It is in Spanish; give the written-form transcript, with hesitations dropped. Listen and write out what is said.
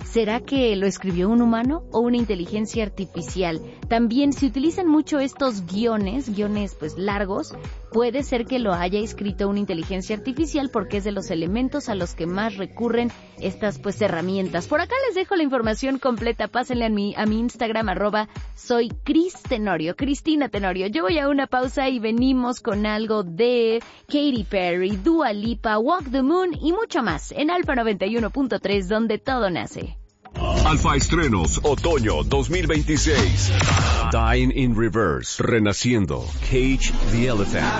¿Será que lo escribió un humano o una inteligencia artificial? También se utilizan mucho estos guiones pues largos. Puede ser que lo haya escrito una inteligencia artificial porque es de los elementos a los que más recurren estas pues herramientas. Por acá les dejo la información completa. Pásenle a mi Instagram @soy Cris Tenorio, Cristina Tenorio. Yo voy a una pausa y venimos con algo de Katy Perry, Dua Lipa, Walk the Moon y mucho más en Alfa 91.3, donde todo nace. Alfa Estrenos, otoño 2026. Dying in Reverse, Renaciendo, Cage the Elephant.